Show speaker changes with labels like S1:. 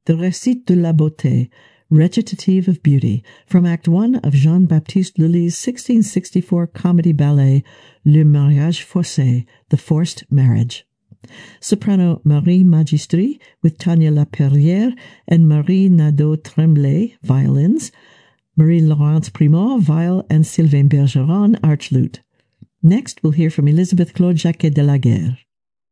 S1: The Récit de la Beauté, Recitative of Beauty, from Act 1 of Jean-Baptiste Lully's 1664 comedy ballet Le Mariage Forcé, The Forced Marriage. Soprano Marie Magistri with Tania Laperrière and Marie Nadeau-Tremblay, violins, Marie-Laurence Primand, viol, and Sylvain Bergeron, arch lute. Next, we'll hear from Elizabeth Claude Jacquet de la Guerre.